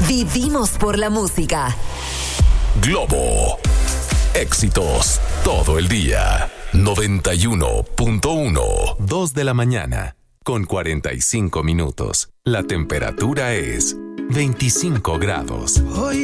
Vivimos por la música. Globo. Éxitos todo el día. 91.1. 2 de la mañana. Con 45 minutos. La temperatura es 25 grados. Hoy